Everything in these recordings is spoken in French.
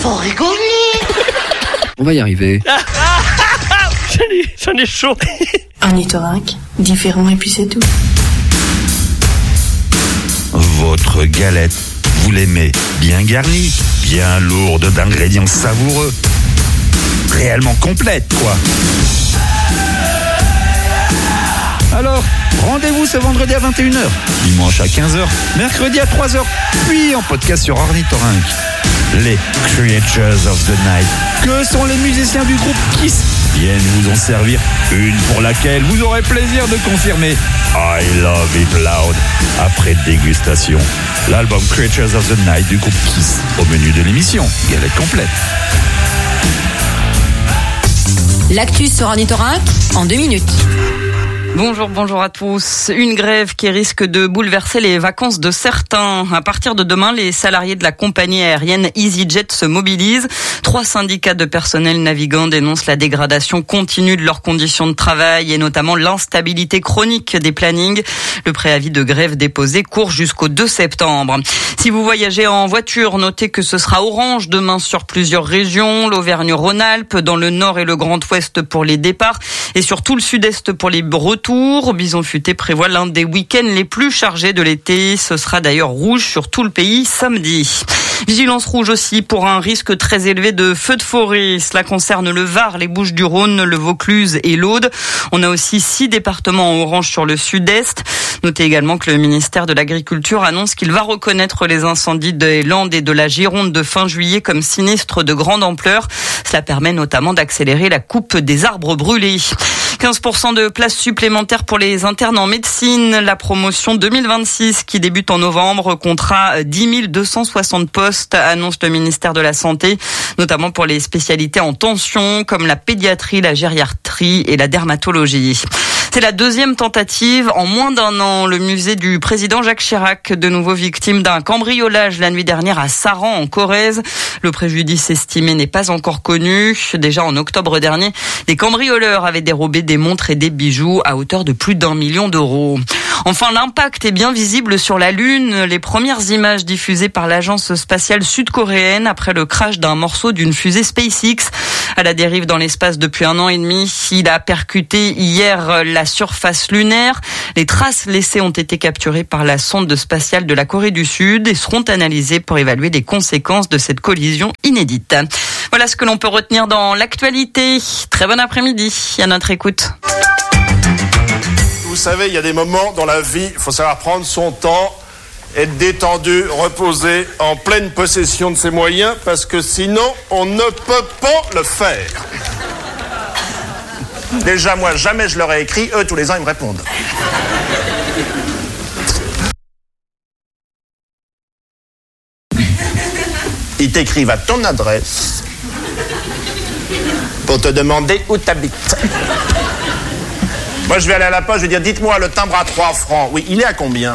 faut rigoler. On va y arriver. J'en ai chaud. Ornithorynque, différent et puis c'est tout. Votre galette, vous l'aimez bien garnie, bien lourde d'ingrédients savoureux, réellement complète, quoi. Alors, rendez-vous ce vendredi à 21h, dimanche à 15h, mercredi à 3h, puis en podcast sur Ornithorynque. Les Creatures of the Night, que sont les musiciens du groupe Kiss, viennent vous en servir une pour laquelle vous aurez plaisir de confirmer I Love It Loud après dégustation. L'album Creatures of the Night du groupe Kiss au menu de l'émission. Galette complète. L'actu sur Ornithorynque en 2 minutes. Bonjour à tous. Une grève qui risque de bouleverser les vacances de certains. À partir de demain, les salariés de la compagnie aérienne EasyJet se mobilisent. 3 syndicats de personnel navigant dénoncent la dégradation continue de leurs conditions de travail et notamment l'instabilité chronique des plannings. Le préavis de grève déposé court jusqu'au 2 septembre. Si vous voyagez en voiture, notez que ce sera orange demain sur plusieurs régions. L'Auvergne-Rhône-Alpes, dans le nord et le Grand Ouest pour les départs et sur tout le sud-est pour les retours. Bison Futé prévoit l'un des week-ends les plus chargés de l'été. Ce sera d'ailleurs rouge sur tout le pays samedi. Vigilance rouge aussi pour un risque très élevé de feux de forêt. Cela concerne le Var, les Bouches-du-Rhône, le Vaucluse et l'Aude. On a aussi 6 départements en orange sur le sud-est. Notez également que le ministère de l'Agriculture annonce qu'il va reconnaître les incendies des Landes et de la Gironde de fin juillet comme sinistres de grande ampleur. Cela permet notamment d'accélérer la coupe des arbres brûlés. 15% de places supplémentaires pour les internes en médecine. La promotion 2026 qui débute en novembre comptera 10 260 postes, annonce le ministère de la Santé, notamment pour les spécialités en tension comme la pédiatrie, la gériatrie et la dermatologie. C'est la 2e tentative en moins d'1 an. Le musée du président Jacques Chirac, de nouveau victime d'un cambriolage la nuit dernière à Saran, en Corrèze. Le préjudice estimé n'est pas encore connu. Déjà en octobre dernier, des cambrioleurs avaient dérobé des montres et des bijoux à hauteur de plus d'1 million d'euros. Enfin, l'impact est bien visible sur la Lune. Les premières images diffusées par l'agence spatiale sud-coréenne après le crash d'un morceau d'une fusée SpaceX. À la dérive dans l'espace depuis 1 an et demi, il a percuté hier la surface lunaire. Les traces laissées ont été capturées par la sonde spatiale de la Corée du Sud et seront analysées pour évaluer les conséquences de cette collision inédite. Voilà ce que l'on peut retenir dans l'actualité. Très bon après-midi à notre écoute. Vous savez, il y a des moments dans la vie, il faut savoir prendre son temps, être détendu, reposé, en pleine possession de ses moyens, parce que sinon, on ne peut pas le faire. Déjà, moi, jamais je leur ai écrit, eux, tous les ans, ils me répondent. Ils t'écrivent à ton adresse pour te demander où t'habites. Moi, je vais aller à la poste, je vais dire, dites-moi, le timbre à 3 francs. Oui, il est à combien?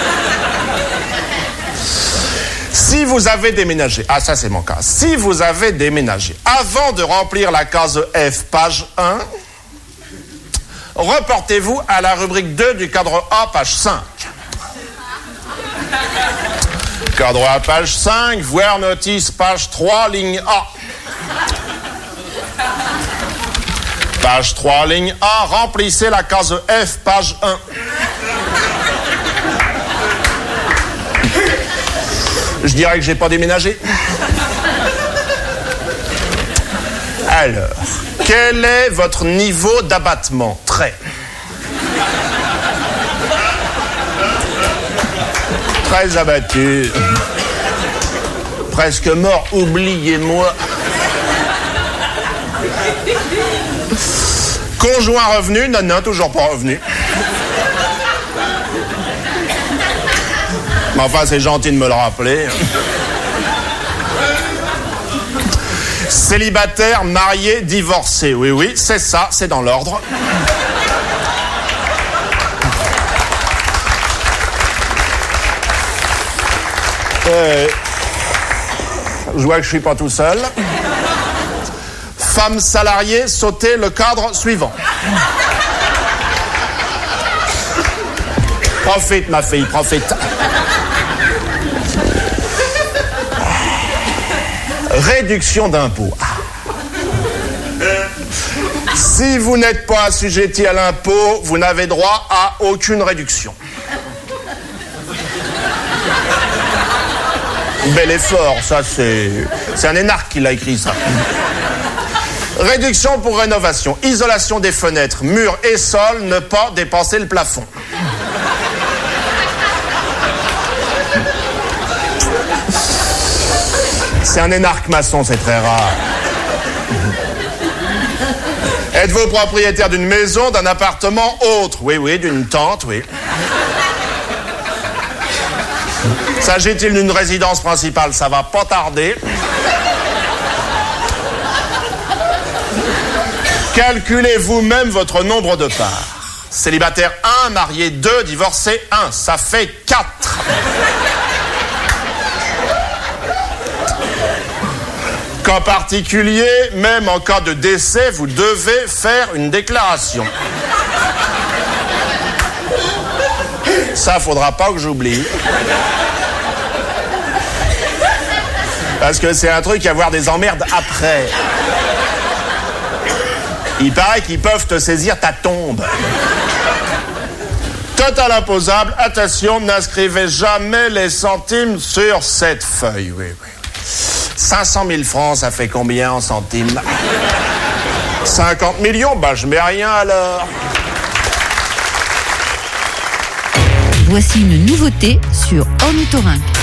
Si vous avez déménagé, ça c'est mon cas, si vous avez déménagé, avant de remplir la case F, page 1, reportez-vous à la rubrique 2 du cadre A, page 5. Cadre A, page 5, voir notice, page 3, ligne A. Page 3, ligne A, remplissez la case F, page 1. Je dirais que j'ai pas déménagé. Alors, quel est votre niveau d'abattement? Très. Très abattu. Presque mort, oubliez-moi. Conjoint revenu? Non, toujours pas revenu. Mais enfin, c'est gentil de me le rappeler. Célibataire, marié, divorcé. Oui, c'est ça, c'est dans l'ordre. Je vois que je suis pas tout seul. Femme salariée, sautez le cadre suivant. Profite, ma fille, profite. Réduction d'impôt. Si vous n'êtes pas assujetti à l'impôt, vous n'avez droit à aucune réduction. Bel effort, ça c'est un énarque qui l'a écrit ça. Réduction pour rénovation, isolation des fenêtres, murs et sols, ne pas dépasser le plafond. C'est un énarque maçon, c'est très rare. Êtes-vous propriétaire d'une maison, d'un appartement, autre? Oui, d'une tente, oui. S'agit-il d'une résidence principale? Ça va pas tarder. Calculez vous-même votre nombre de parts. Célibataire 1, marié 2, divorcé 1. Ça fait 4. Qu'en particulier, même en cas de décès, vous devez faire une déclaration. Ça, faudra pas que j'oublie. Parce que c'est un truc à avoir des emmerdes après. Il paraît qu'ils peuvent te saisir ta tombe. Total imposable, attention, n'inscrivez jamais les centimes sur cette feuille. Oui. 500 000 francs, ça fait combien en centimes? 50 millions, bah je mets rien alors. Voici une nouveauté sur Ornithorynque.